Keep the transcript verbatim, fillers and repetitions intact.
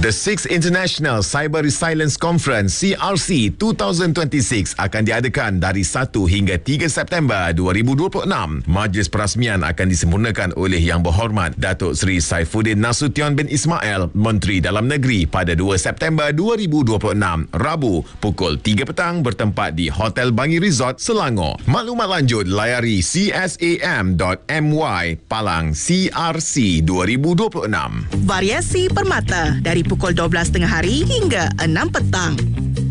The Sixth International Cyber Resilience Conference C R C dua ribu dua puluh enam akan diadakan dari satu hingga tiga September dua ribu dua puluh enam. Majlis perasmian akan disempurnakan oleh Yang Berhormat Datuk Seri Saifuddin Nasution bin Ismail, Menteri Dalam Negeri, pada dua September dua ribu dua puluh enam, Rabu, pukul tiga petang bertempat di Hotel Bangi Resort, Selangor. Maklumat lanjut layari c s a m dot m y palang C R C dua ribu dua puluh enam. Variasi Permata dari pukul dua belas tengah hari hingga enam petang.